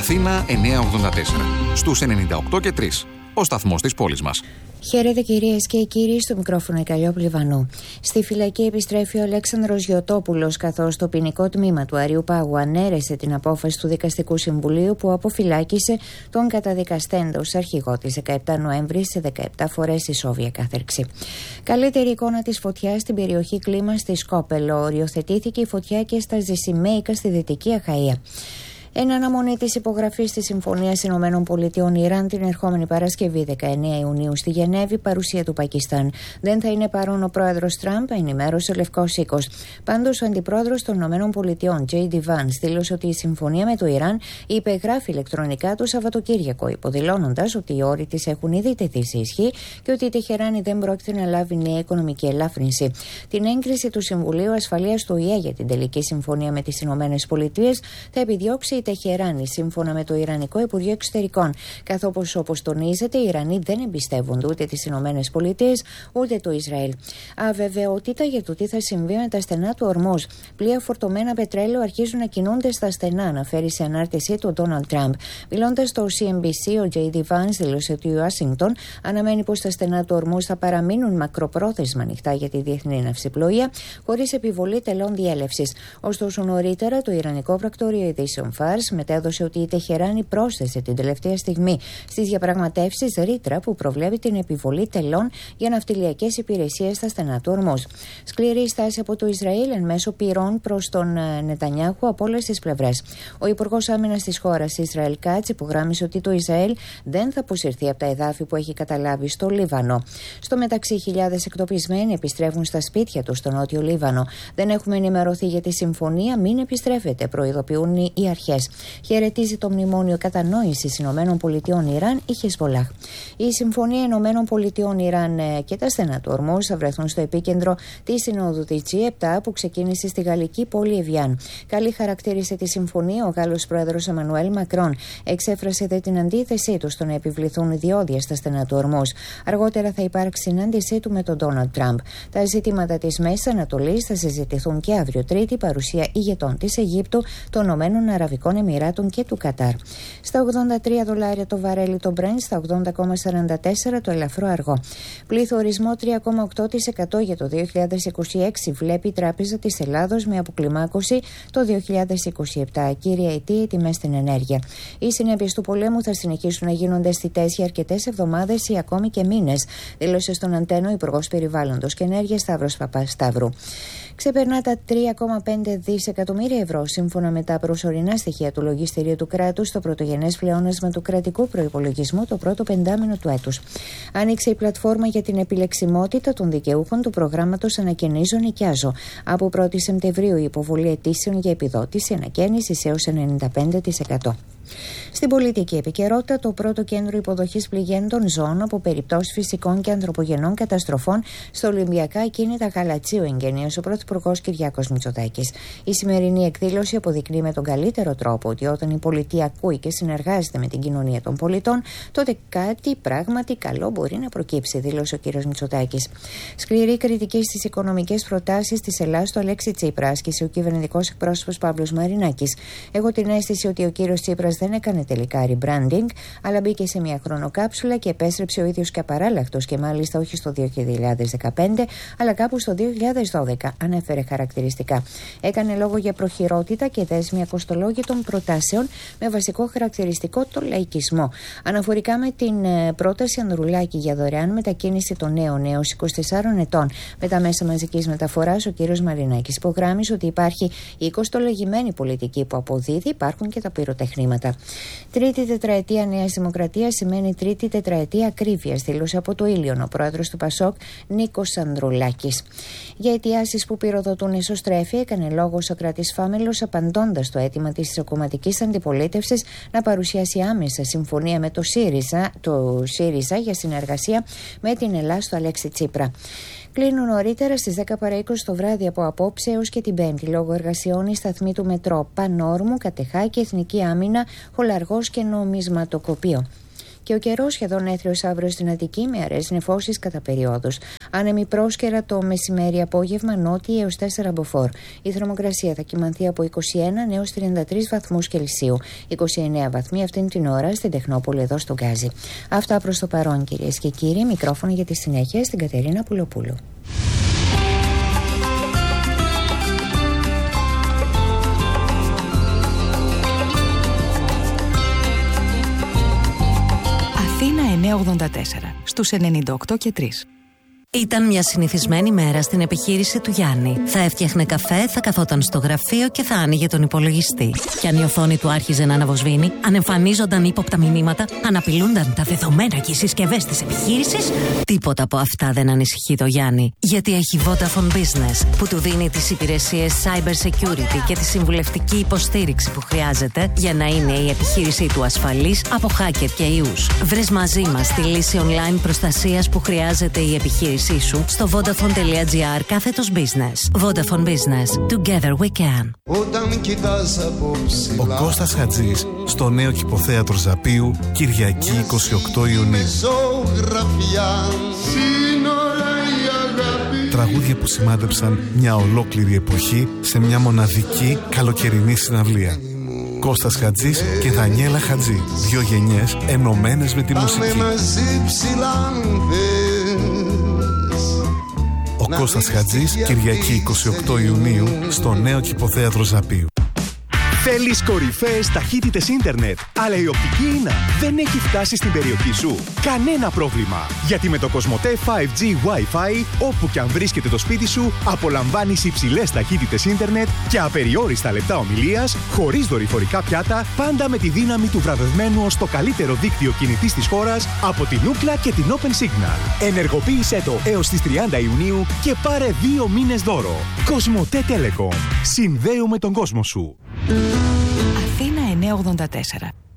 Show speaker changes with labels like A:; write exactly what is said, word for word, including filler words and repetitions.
A: Αθήνα εννιακόσια ογδόντα τέσσερα. Στους ενενήντα οκτώ και τρία. Ο σταθμός της πόλης μας.
B: Χαίρετε κυρίες και κύριοι, στο μικρόφωνο η Καλλιόπουλη Βανού. Στη φυλακή επιστρέφει ο Αλέξανδρος Γιωτόπουλος, καθώς το ποινικό τμήμα του Αριουπάγου ανέρεσε την απόφαση του Δικαστικού Συμβουλίου που αποφυλάκησε τον καταδικαστέντο ως αρχηγό της δεκαεπτά Νοέμβρη σε δεκαεπτά φορές ισόβια κάθερξη. Καλύτερη εικόνα της φωτιάς στην περιοχή Κλίμα στη Σκόπελο. Οριοθετήθηκε η φωτιά και στα Ζησιμαίικα στη Δυτική Αχαΐα. Εν αναμονή της υπογραφής της Συμφωνίας Ηνωμένων Πολιτειών Ιράν την ερχόμενη Παρασκευή δεκαεννέα Ιουνίου στη Γενέβη, παρουσία του Πακιστάν. Δεν θα είναι παρόν ο πρόεδρος Τραμπ, ενημέρωσε ο Λευκός Οίκος. Πάντως, ο αντιπρόεδρος των Ηνωμένων Πολιτειών, τζέι ντι Vance, δήλωσε ότι η συμφωνία με το Ιράν υπεγράφει ηλεκτρονικά το Σαββατοκύριακο, υποδηλώνοντας ότι οι όροι της έχουν ήδη τεθεί σε ισχύ και ότι η Τεχεράνη δεν πρόκειται να λάβει νέα οικονομική ελάφρυνση. Την έγκριση του Συμβουλίου Ασφαλείας του ΟΗΕ για την τελική συμφωνία με τις Ηνωμένες Πολιτείες θα επιδιώξει η Τεχεράνη, σύμφωνα με το Ιρανικό Υπουργείο Εξωτερικών. Καθώς, όπως τονίζεται, οι Ιρανοί δεν εμπιστεύονται ούτε τις Ηνωμένες Πολιτείες ούτε το Ισραήλ. Αβεβαιότητα για το τι θα συμβεί με τα στενά του Ορμούζ. Πλοία φορτωμένα πετρέλαιο αρχίζουν να κινούνται στα στενά, αναφέρει σε ανάρτησή του ο Ντόναλντ Τραμπ. Μιλώντας στο σι εν μπι σι, ο τζέι ντι Vance δήλωσε ότι η Ουάσιγκτον αναμένει πως τα στενά του Ορμούζ θα παραμείνουν μακροπρόθεσμα ανοιχτά για τη διεθνή ναυσιπλοεία, χωρίς επιβολή τελών διέλευσης. Ωστόσο, νωρίτερα το Ιρανικό Πρακτορείο Ειδήσεων Φάρς μετέδωσε ότι η Τεχεράνη πρόσθεσε την τελευταία στιγμή στις διαπραγματεύσεις ρήτρα που προβλέπει την επιβολή τελών για ναυτιλιακές υπηρεσίες στα στενά του Ορμούζ. Σκληρή στάση από το Ισραήλ εν μέσω πυρών προς τον Νετανιάχου από όλες τις πλευρές. Ο Υπουργός Άμυνας της χώρας, Ισραήλ Κάτς, υπογράμμισε ότι το Ισραήλ δεν θα αποσυρθεί από τα εδάφη που έχει καταλάβει στο Λίβανο. Στο μεταξύ, χιλιάδες εκτοπισμένοι επιστρέφουν στα σπίτια τους στο νότιο Λίβανο. Δεν έχουμε ενημερωθεί για τη συμφωνία, μην επιστρέφετε, προειδοποιούν οι αρχές. Χαιρετίζει το μνημόνιο κατανόησης Ηνωμένων Πολιτειών Ιράν η Χεσβολάχ. Η Συμφωνία Ηνωμένων Πολιτειών Ιράν και τα στενά του Ορμούζ θα βρεθούν στο επίκεντρο της Συνόδου της τζι επτά που ξεκίνησε στη γαλλική πόλη Εβιάν. Καλή χαρακτήρισε τη συμφωνία ο Γάλλος πρόεδρος Εμμανουέλ Μακρόν. Εξέφρασε δε την αντίθεσή του στο να επιβληθούν διόδια στα στενά του Ορμούζ. Αργότερα θα υπάρξει συνάντησή του με τον Ντόναλντ Τραμπ. Τα ζητήματα της Μέσης Ανατολής θα συζητηθούν και αύριο Τρίτη, παρουσία ηγετών της Αιγύπτου, των Ηνωμένων Αραβικών Εμιράτων και του Κατάρ. Στα ογδόντα τρία δολάρια το βαρέλι το Brent, στα ογδόντα κόμμα σαράντα τέσσερα το ελαφρό αργό. Πληθωρισμό τρία κόμμα οκτώ τοις εκατό για το δύο χιλιάδες είκοσι έξι βλέπει η Τράπεζα της Ελλάδος με αποκλιμάκωση το δύο χιλιάδες είκοσι επτά. Κύρια αιτία, οι τιμές στην ενέργεια. Οι συνέπειες του πολέμου θα συνεχίσουν να γίνονται αισθητές για αρκετές εβδομάδες ή ακόμη και μήνες, δήλωσε στον Αντένο ο Υπουργός Περιβάλλοντος και Ενέργειας Σταύρος Παπασταύρου. Ξεπερνά τα τρία κόμμα πέντε δισεκατομμύρια ευρώ, σύμφωνα με τα προσωρινά στοιχεία του Λογιστηρίου του Κράτους, στο πρωτογενές πλεόνασμα του κρατικού προϋπολογισμού το πρώτο πεντάμινο του έτους. Άνοιξε η πλατφόρμα για την επιλεξιμότητα των δικαιούχων του προγράμματος Ανακαινίζω Νοικιάζω. Από πρώτη Σεπτεμβρίου η υποβολή αιτήσεων για επιδότηση ανακαίνησης έως ενενήντα πέντε τοις εκατό. Στην πολιτική επικαιρότητα, το πρώτο κέντρο υποδοχής πληγέντων ζώων από περιπτώσεις φυσικών και ανθρωπογενών καταστροφών στο Ολυμπιακά Ακίνητα Γαλατσίου εγγενίωσε ο Πρωθυπουργός Κυριάκος Μητσοτάκης. Η σημερινή εκδήλωση αποδεικνύει με τον καλύτερο τρόπο ότι όταν η πολιτεία ακούει και συνεργάζεται με την κοινωνία των πολιτών, τότε κάτι πράγματι καλό μπορεί να προκύψει, δήλωσε ο κ. Μητσοτάκης. Σκληρή κριτική στις οικονομικές προτάσεις της Ελλάδας στο Αλέξη Τσίπρα άσκησε ο κυβερνητικός εκπρόσωπος Παύλος Μαρινάκης. Έχω την αίσθηση ότι ο κ. Τσίπρας δεν έκανε τελικά rebranding, αλλά μπήκε σε μια χρονοκάψουλα και επέστρεψε ο ίδιος και απαράλλαχτος, και μάλιστα όχι στο δύο χιλιάδες δεκαπέντε, αλλά κάπου στο δύο χιλιάδες δώδεκα, ανέφερε χαρακτηριστικά. Έκανε λόγο για προχειρότητα και δέσμη ακοστολόγητων προτάσεων με βασικό χαρακτηριστικό το λαϊκισμό. Αναφορικά με την πρόταση Ανδρουλάκη για δωρεάν μετακίνηση των νέων έως είκοσι τεσσάρων ετών με τα μέσα μαζικής μεταφοράς, ο κ. Μαρινάκης υπογράμμισε ότι υπάρχει η κοστολογημένη πολιτική που αποδίδει, υπάρχουν και τα πυροτεχνήματα. Τρίτη τετραετία Νέας Δημοκρατίας σημαίνει τρίτη τετραετία ακρίβειας, δήλωσε από το Ήλιον ο πρόεδρος του Πασόκ Νίκος Ανδρουλάκης. Για αιτιάσεις που πυροδοτούν εσωστρέφεια, έκανε λόγο ο Σοκράτης Φάμελος, απαντώντας στο αίτημα της ισοκομματικής αντιπολίτευσης να παρουσιάσει άμεσα συμφωνία με το ΣΥΡΙΖΑ, το ΣΥΡΙΖΑ για συνεργασία με την Ελλάδα στο Αλέξη Τσίπρα. Κλείνουν νωρίτερα στις δέκα παρά είκοσι το βράδυ από απόψε έως και την Πέμπτη λόγω εργασιών οι σταθμοί του Μετρό Πανόρμου, Κατεχάκη, Εθνική Άμυνα, Χολαργός και Νομισματοκοπείο. Και ο καιρός σχεδόν έθριος αύριο στην Αττική με αραιές νεφώσεις κατά περιόδους. Άνεμη πρόσκαιρα το μεσημέρι απόγευμα νότια έως τέσσερα μποφόρ. Η θερμοκρασία θα κυμανθεί από είκοσι ένα έως τριάντα τρεις βαθμούς Κελσίου. είκοσι εννέα βαθμοί αυτήν την ώρα στην Τεχνόπολη εδώ στο Γκάζι. Αυτά προς το παρόν, κυρίες και κύριοι. Μικρόφωνο για τη συνέχεια στην Κατερίνα Πουλοπούλου.
C: Αθήνα εννιακόσια ογδόντα τέσσερα στους ενενήντα οκτώ και τρία.
D: Ήταν μια συνηθισμένη μέρα στην επιχείρηση του Γιάννη. Θα έφτιαχνε καφέ, θα καθόταν στο γραφείο και θα άνοιγε τον υπολογιστή. Κι αν η οθόνη του άρχιζε να αναβοσβήνει, αν εμφανίζονταν ύποπτα μηνύματα, αν απειλούνταν τα δεδομένα και οι συσκευές της επιχείρησης, τίποτα από αυτά δεν ανησυχεί το Γιάννη. Γιατί έχει Vodafone Business, που του δίνει τις υπηρεσίες cyber security και τη συμβουλευτική υποστήριξη που χρειάζεται για να είναι η επιχείρησή του ασφαλής από hacker και ιούς. Βρες μαζί μας τη λύση online προστασίας που χρειάζεται η επιχείρηση σου στο vodafone.gr κάθετος business. Vodafone Business. Together we can.
E: Ο Κώστας Χατζής στο νέο Κηποθέατρο Ζαπίου, Κυριακή εικοστή ογδόη Ιουνίου. Τραγούδια που σημάδεψαν μια ολόκληρη εποχή σε μια μοναδική καλοκαιρινή συναυλία. Κώστας Χατζής και Δανιέλα Χατζή. Δύο γενιές ενωμένες με τη μουσική. Ο Κώστας Χατζής, Κυριακή εικοστή ογδόη Ιουνίου, στο νέο Κηποθέατρο Ζαπίου.
F: Θέλεις κορυφαίες ταχύτητες ίντερνετ, αλλά η οπτική ίνα δεν έχει φτάσει στην περιοχή σου? Κανένα πρόβλημα, γιατί με το Κοσμοτέ φάιβ τζι Wi-Fi, όπου και αν βρίσκεται το σπίτι σου, απολαμβάνεις υψηλές ταχύτητες ίντερνετ και απεριόριστα λεπτά ομιλίας, χωρίς δορυφορικά πιάτα, πάντα με τη δύναμη του βραβευμένου ως το καλύτερο δίκτυο κινητής της χώρας από την Ookla και την Open Signal. Ενεργοποίησέ το έως τις τριάντα Ιουνίου και πάρε δύο μήνες δώρο. Κοσμοτέ Telecom. Συνδέουμε τον κόσμο σου.
C: Αθήνα εννιακόσια ογδόντα τέσσερα.